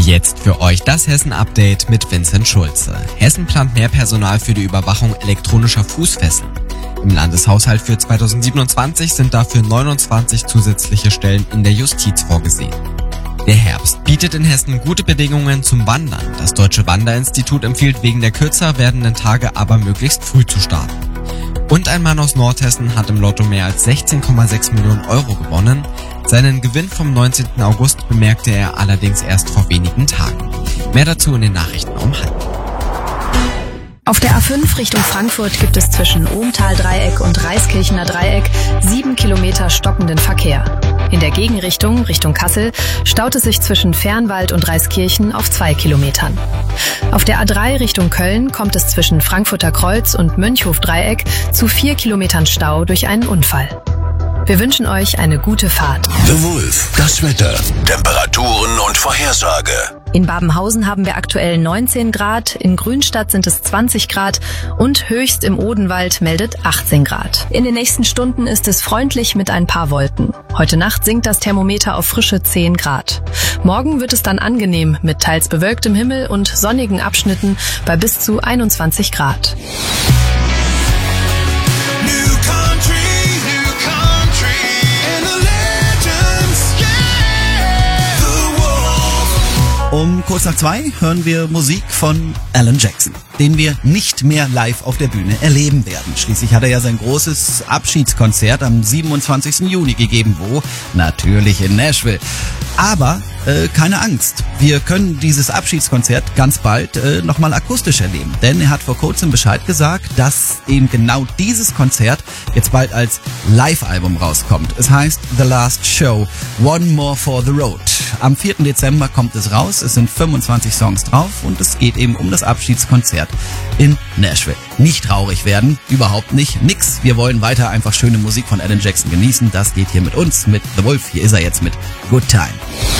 Jetzt für euch das Hessen-Update mit Vincent Schulze. Hessen plant mehr Personal für die Überwachung elektronischer Fußfesseln. Im Landeshaushalt für 2027 sind dafür 29 zusätzliche Stellen in der Justiz vorgesehen. Der Herbst bietet in Hessen gute Bedingungen zum Wandern. Das Deutsche Wanderinstitut empfiehlt wegen der kürzer werdenden Tage aber möglichst früh zu starten. Und ein Mann aus Nordhessen hat im Lotto mehr als 16,6 Millionen Euro gewonnen. Seinen Gewinn vom 19. August bemerkte er allerdings erst vor wenigen Tagen. Mehr dazu in den Nachrichten um 12:30. Auf der A5 Richtung Frankfurt gibt es zwischen Ohmtal-Dreieck und Reiskirchener Dreieck 7 Kilometer stockenden Verkehr. In der Gegenrichtung, Richtung Kassel, staut es sich zwischen Fernwald und Reiskirchen auf 2 Kilometern. Auf der A3 Richtung Köln kommt es zwischen Frankfurter Kreuz und Mönchhof-Dreieck zu 4 Kilometern Stau durch einen Unfall. Wir wünschen euch eine gute Fahrt. The Wolf, das Wetter, Temperaturen und Vorhersage. In Babenhausen haben wir aktuell 19 Grad, in Grünstadt sind es 20 Grad und höchst im Odenwald meldet 18 Grad. In den nächsten Stunden ist es freundlich mit ein paar Wolken. Heute Nacht sinkt das Thermometer auf frische 10 Grad. Morgen wird es dann angenehm mit teils bewölktem Himmel und sonnigen Abschnitten bei bis zu 21 Grad. Um kurz nach 2 hören wir Musik von Alan Jackson, den wir nicht mehr live auf der Bühne erleben werden. Schließlich hat er ja sein großes Abschiedskonzert am 27. Juni gegeben, wo? Natürlich in Nashville. Aber keine Angst, wir können dieses Abschiedskonzert ganz bald nochmal akustisch erleben. Denn er hat vor kurzem Bescheid gesagt, dass eben genau dieses Konzert jetzt bald als Live-Album rauskommt. Es heißt The Last Show, One More for the Road. Am 4. Dezember kommt es raus, es sind 25 Songs drauf und es geht eben um das Abschiedskonzert in Nashville. Nicht traurig werden, überhaupt nicht, nix. Wir wollen weiter einfach schöne Musik von Alan Jackson genießen. Das geht hier mit uns, mit The Wolf. Hier ist er jetzt mit Good Time.